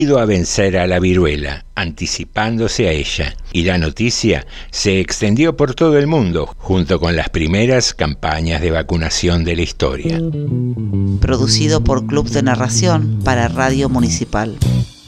ido a vencer a la viruela, anticipándose a ella, y la noticia se extendió por todo el mundo, junto con las primeras campañas de vacunación de la historia. Producido por Club de Narración para Radio Municipal.